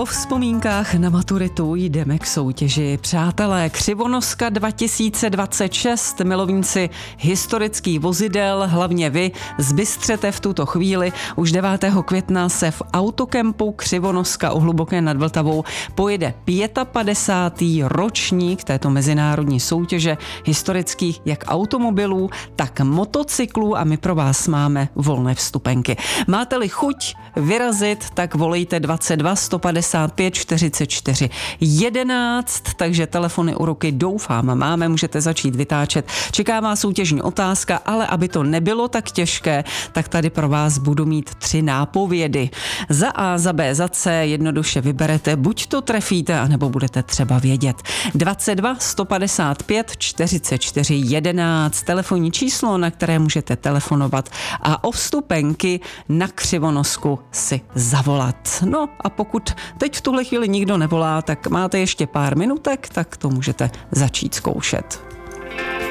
Po vzpomínkách na maturitu jdeme k soutěži. Přátelé, Křivonoska 2026, milovníci historických vozidel, hlavně vy, zbystřete v tuto chvíli. Už 9. května se v autokempu Křivonoska u Hluboké nad Vltavou pojede 55. ročník této mezinárodní soutěže historických jak automobilů, tak motocyklů a my pro vás máme volné vstupenky. Máte-li chuť vyrazit, tak volejte 22 155 44 11, takže telefony u ruky doufám máme, můžete začít vytáčet. Čeká vás soutěžní otázka, ale aby to nebylo tak těžké, tak tady pro vás budu mít 3 nápovědy. Za A, za B, za C jednoduše vyberete, buď to trefíte, anebo budete třeba vědět. 22 155 44 11, telefonní číslo, na které můžete telefonovat a o vstupenky na Křivonosku si zavolat. No a pokud teď v tuhle chvíli nikdo nevolá, tak máte ještě pár minutek, tak to můžete začít zkoušet.